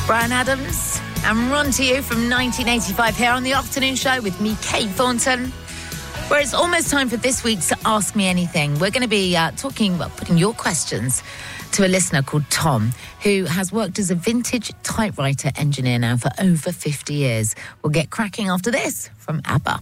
Bryan Adams and Run to You from 1985 here on The Afternoon Show with me, Kate Thornton, where it's almost time for this week's Ask Me Anything. We're going to be putting your questions to a listener called Tom, who has worked as a vintage typewriter engineer now for over 50 years. We'll get cracking after this from ABBA.